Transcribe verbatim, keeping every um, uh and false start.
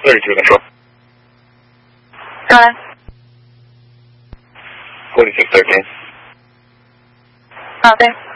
thirty-two control. Go ahead. forty-six thirteen. Out there.